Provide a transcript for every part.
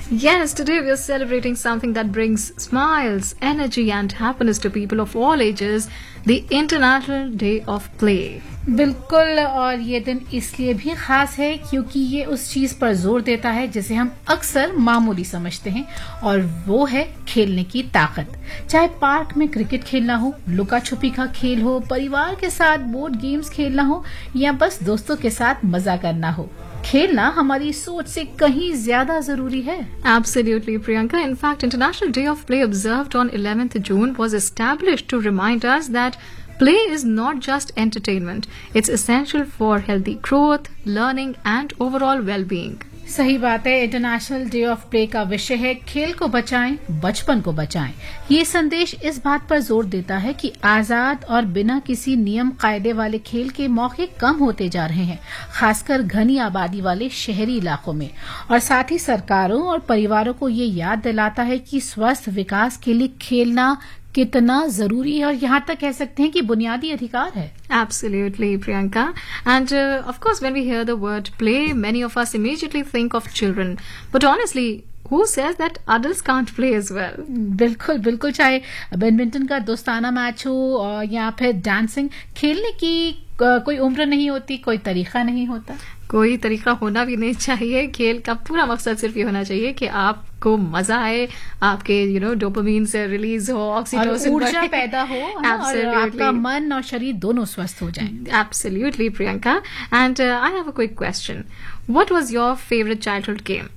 Yes, today we are celebrating something that brings smiles, energy, and happiness to people of all ages, the International Day of Play. बिल्कुल, और ये दिन इसलिए भी खास है क्योंकि ये उस चीज पर जोर देता है जिसे हम अक्सर मामूली समझते हैं, और वो है खेलने की ताकत। चाहे पार्क में क्रिकेट खेलना हो, लुका छुपी का खेल हो, परिवार के साथ बोर्ड गेम्स खेलना हो, या बस दोस्तों के साथ मजा करना हो, खेलना हमारी सोच से कहीं ज्यादा जरूरी है। Absolutely, Priyanka. In fact, International Day of Play observed on 11th June was established to remind us that play is not just entertainment. It's essential for healthy growth, learning, and overall well-being. सही बात है। International day of play का विषय है खेल को बचाएं, बचपन को बचाएं। ये संदेश इस बात पर जोर देता है कि आजाद और बिना किसी नियम कायदे वाले खेल के मौके कम होते जा रहे हैं, खासकर घनी आबादी वाले शहरी इलाकों में। और साथ ही सरकारों और परिवारों को ये याद दिलाता है कि स्वस्थ विकास के लिए खेलना कितना जरूरी है, और यहाँ तक कह सकते हैं कि बुनियादी अधिकार है। Absolutely, Priyanka. And of course, when we hear the word play, many of us immediately think of children. But honestly, who says that adults can't play as well? बिल्कुल बिल्कुल, चाहे बैडमिंटन का दोस्ताना मैच हो या फिर डांसिंग, खेलने की कोई उम्र नहीं होती, कोई तरीका नहीं होता। कोई तरीका होना भी नहीं चाहिए। खेल का पूरा मकसद सिर्फ ये होना चाहिए कि आपको मजा आए, आपके डोपामीन से रिलीज हो, ऑक्सीटोसिन ऊर्जा पैदा हो, और आपका मन और शरीर दोनों स्वस्थ हो जाएं। Absolutely, Priyanka. And I have a quick question. What was your favorite childhood game?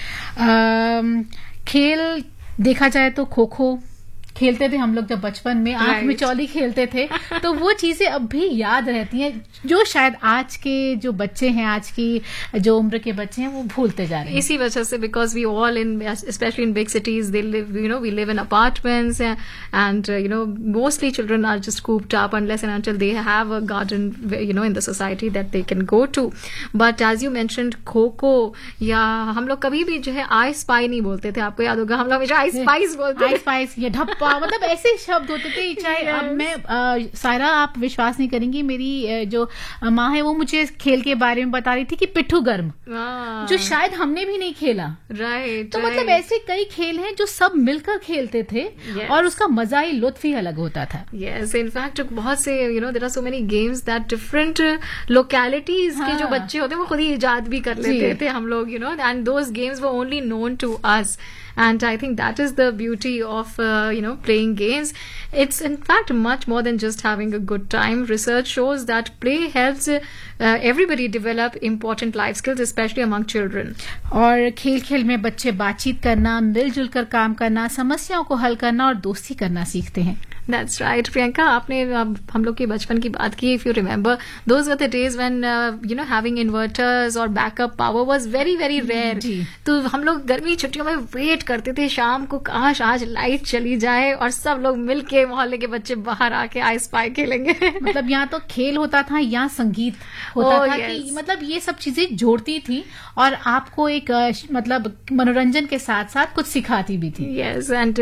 खेल देखा जाए तो खो खो खेलते थे हम लोग जब बचपन में, आंख में चौली खेलते थे। तो वो चीजें अब भी याद रहती हैं, जो शायद आज के जो बच्चे हैं, आज की जो उम्र के बच्चे हैं, वो भूलते जा रहे हैं। इसी वजह से, because we all in specially in big cities they live we live in apartments, and mostly children are just cooped up unless and until they have a garden in the society that they can go to. But as you mentioned kho kho, या हम लोग कभी भी जो है I spy नहीं बोलते थे, आपको याद होगा हम लोग हमेशा आई स्पाइस बोलते थे। आई स्पाइस, ये ढप्पा, मतलब ऐसे शब्द होते थे। चाहे अब मैं सायरा, आप विश्वास नहीं करेंगी, मेरी जो माँ है वो मुझे खेल के बारे में बता रही थी कि पिट्ठू गर्म, जो शायद हमने भी नहीं खेला। राइट। तो मतलब ऐसे कई खेल हैं जो सब मिलकर खेलते थे, और उसका मजा ही, लुत्फ ही अलग होता था। यस, इनफैक्ट बहुत से there are so many games that different localities के जो बच्चे होते हैं वो खुद ही इजाद भी कर लेते थे हम लोग, and those games were only known to us. And I think that is the beauty of, playing games. It's in fact much more than just having a good time. Research shows that play helps everybody develop important life skills, especially among children. और खेल खेल में बच्चे बातचीत करना, मिलजुल कर काम करना, समस्याओं को हल करना और दोस्ती करना सीखते हैं। That's right, Priyanka. आपने हम लोग के बचपन की बात की. If you remember, those were the days when having inverters or backup power was very very rare. तो हम लोग गर्मी छुट्टियों में वेट करते थे शाम को, काश आज लाइट चली जाए और सब लोग मिलके मोहल्ले के बच्चे बाहर आके आई स्पाई खेलेंगे। मतलब यहाँ तो खेल होता था, यहाँ संगीत होता था, कि मतलब ये सब चीजें जोड़ती थी और आपको एक मतलब मनोरंजन के साथ साथ कुछ सिखाती भी थी। Yes, and